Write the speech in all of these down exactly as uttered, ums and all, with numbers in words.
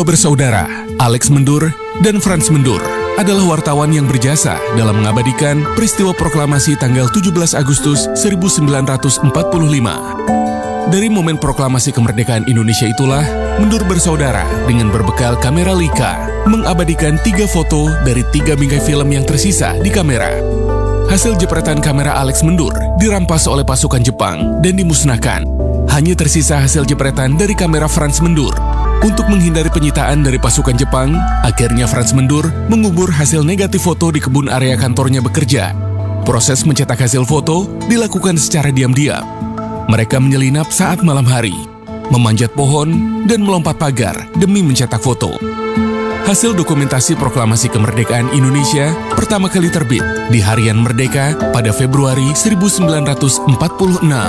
Dua bersaudara, Alex Mendur dan Franz Mendur, adalah wartawan yang berjasa dalam mengabadikan peristiwa proklamasi tanggal tujuh belas Agustus seribu sembilan ratus empat puluh lima. Dari momen proklamasi kemerdekaan Indonesia itulah, Mendur bersaudara dengan berbekal kamera Leica mengabadikan tiga foto dari tiga bingkai film yang tersisa di kamera. Hasil jepretan kamera Alex Mendur dirampas oleh pasukan Jepang dan dimusnahkan. Hanya tersisa hasil jepretan dari kamera Franz Mendur. Untuk menghindari penyitaan dari pasukan Jepang, akhirnya Franz Mendur mengubur hasil negatif foto di kebun area kantornya bekerja. Proses mencetak hasil foto dilakukan secara diam-diam. Mereka menyelinap saat malam hari, memanjat pohon, dan melompat pagar demi mencetak foto. Hasil dokumentasi proklamasi kemerdekaan Indonesia pertama kali terbit di Harian Merdeka pada Februari seribu sembilan ratus empat puluh enam.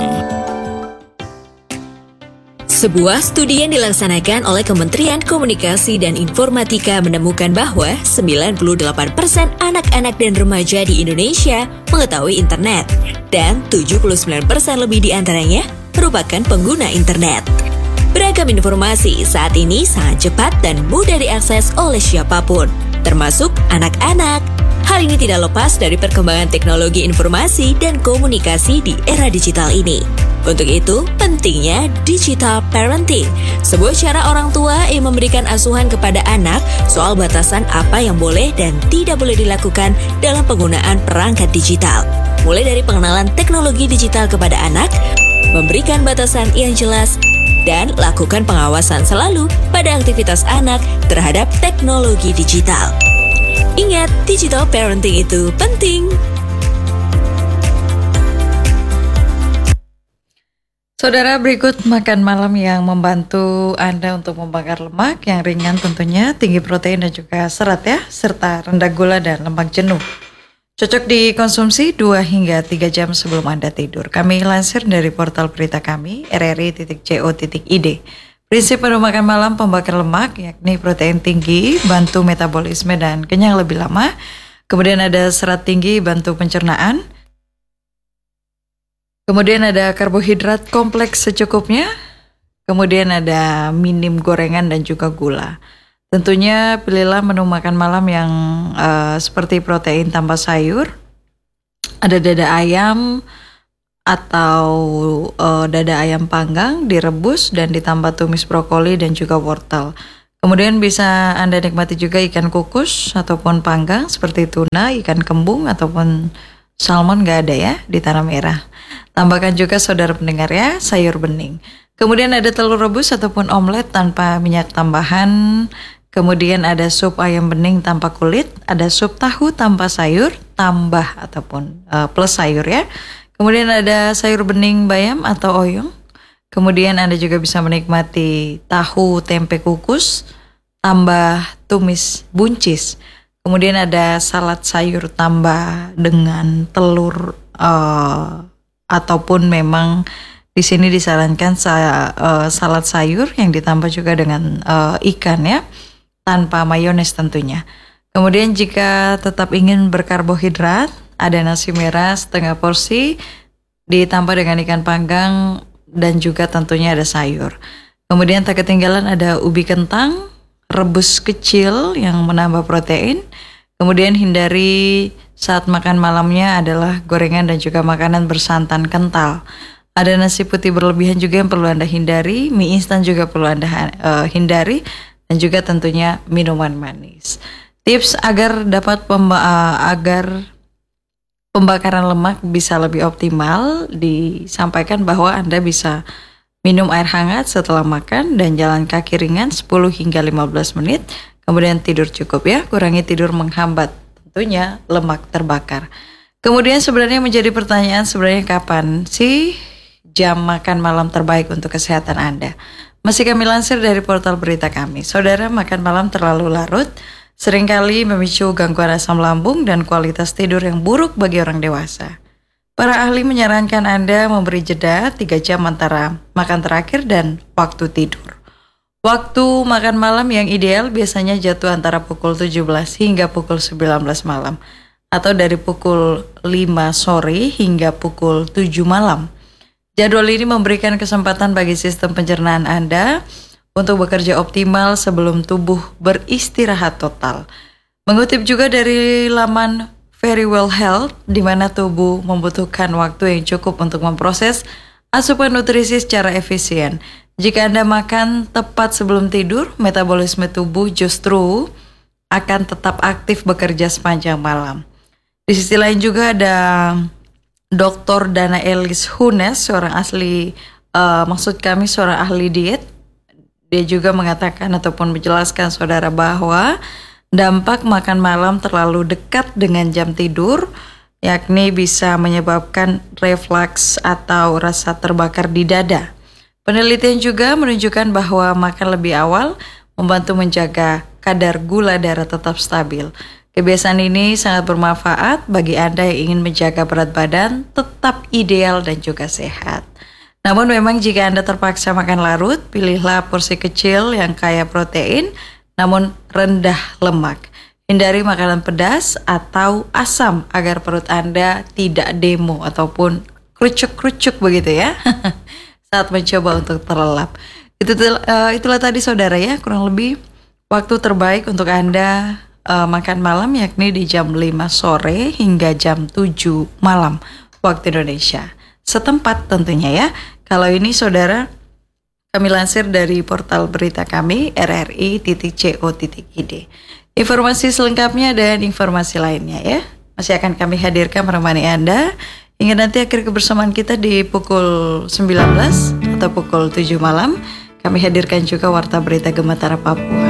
Sebuah studi yang dilaksanakan oleh Kementerian Komunikasi dan Informatika menemukan bahwa sembilan puluh delapan persen anak-anak dan remaja di Indonesia mengetahui internet dan tujuh puluh sembilan persen lebih di antaranya merupakan pengguna internet. Beragam informasi saat ini sangat cepat dan mudah diakses oleh siapapun, termasuk anak-anak. Hal ini tidak lepas dari perkembangan teknologi informasi dan komunikasi di era digital ini. Untuk itu, pentingnya digital parenting, sebuah cara orang tua yang memberikan asuhan kepada anak soal batasan apa yang boleh dan tidak boleh dilakukan dalam penggunaan perangkat digital. Mulai dari pengenalan teknologi digital kepada anak, memberikan batasan yang jelas, dan lakukan pengawasan selalu pada aktivitas anak terhadap teknologi digital. Ingat, digital parenting itu penting. Saudara, berikut makan malam yang membantu Anda untuk membakar lemak yang ringan tentunya, tinggi protein dan juga serat ya, serta rendah gula dan lemak jenuh. Cocok dikonsumsi dua hingga tiga jam sebelum Anda tidur. Kami lansir dari portal berita kami, r r i titik co titik i d. Prinsip menu makan malam pembakar lemak, yakni protein tinggi, bantu metabolisme dan kenyang lebih lama. Kemudian ada serat tinggi, bantu pencernaan. Kemudian ada karbohidrat kompleks secukupnya. Kemudian ada minim gorengan dan juga gula. Tentunya pilihlah menu makan malam yang uh, seperti protein tanpa sayur. Ada dada ayam atau uh, dada ayam panggang direbus dan ditambah tumis brokoli dan juga wortel. Kemudian bisa Anda nikmati juga ikan kukus ataupun panggang seperti tuna, ikan kembung ataupun salmon, gak ada ya di tanah merah. Tambahkan juga saudara pendengar ya, sayur bening. Kemudian ada telur rebus ataupun omelet tanpa minyak tambahan. Kemudian ada sup ayam bening tanpa kulit. Ada sup tahu tanpa sayur, tambah ataupun uh, plus sayur ya. Kemudian ada sayur bening bayam atau oyong. Kemudian Anda juga bisa menikmati tahu tempe kukus, tambah tumis buncis. Kemudian ada salad sayur tambah dengan telur uh, ataupun memang di sini disarankan sa- uh, salad sayur yang ditambah juga dengan uh, ikan ya, tanpa mayones tentunya. Kemudian jika tetap ingin berkarbohidrat, ada nasi merah setengah porsi ditambah dengan ikan panggang dan juga tentunya ada sayur. Kemudian tak ketinggalan ada ubi kentang rebus kecil yang menambah protein. Kemudian hindari saat makan malamnya adalah gorengan dan juga makanan bersantan kental. Ada nasi putih berlebihan juga yang perlu Anda hindari, mie instan juga perlu Anda uh, hindari, dan juga tentunya minuman manis. Tips agar dapat pemba- uh, agar pembakaran lemak bisa lebih optimal disampaikan bahwa Anda bisa minum air hangat setelah makan dan jalan kaki ringan sepuluh hingga lima belas menit. Kemudian tidur cukup ya, kurangi tidur menghambat tentunya lemak terbakar. Kemudian sebenarnya menjadi pertanyaan sebenarnya kapan sih jam makan malam terbaik untuk kesehatan Anda? Masih kami lansir dari portal berita kami. Saudara, makan malam terlalu larut seringkali memicu gangguan asam lambung dan kualitas tidur yang buruk bagi orang dewasa. Para ahli menyarankan Anda memberi jeda tiga jam antara makan terakhir dan waktu tidur. Waktu makan malam yang ideal biasanya jatuh antara pukul tujuh belas hingga pukul sembilan belas malam atau dari pukul lima sore hingga pukul tujuh malam. Jadwal ini memberikan kesempatan bagi sistem pencernaan Anda untuk bekerja optimal sebelum tubuh beristirahat total. Mengutip juga dari laman Very Well Health, di mana tubuh membutuhkan waktu yang cukup untuk memproses asupan nutrisi secara efisien. Jika Anda makan tepat sebelum tidur, metabolisme tubuh justru akan tetap aktif bekerja sepanjang malam. Di sisi lain juga ada doktor Dana Elis Hunes, seorang asli, uh, maksud kami seorang ahli diet. Dia juga mengatakan ataupun menjelaskan saudara bahwa dampak makan malam terlalu dekat dengan jam tidur, yakni bisa menyebabkan refleks atau rasa terbakar di dada. Penelitian juga menunjukkan bahwa makan lebih awal membantu menjaga kadar gula darah tetap stabil. Kebiasaan ini sangat bermanfaat bagi Anda yang ingin menjaga berat badan tetap ideal dan juga sehat. Namun memang jika Anda terpaksa makan larut, pilihlah porsi kecil yang kaya protein namun rendah lemak. Hindari makanan pedas atau asam agar perut Anda tidak demo ataupun kerucuk-kerucuk begitu ya saat mencoba untuk terlelap. Itu uh, itulah tadi saudara ya, kurang lebih waktu terbaik untuk Anda Uh, makan malam, yakni di jam lima sore hingga jam tujuh malam waktu Indonesia setempat tentunya ya. Kalau ini saudara, kami lansir dari portal berita kami r r i titik co titik i d. Informasi selengkapnya dan informasi lainnya ya masih akan kami hadirkan menemani Anda hingga nanti akhir kebersamaan kita di pukul sembilan belas atau pukul tujuh malam. Kami hadirkan juga Warta Berita Gematara Papua.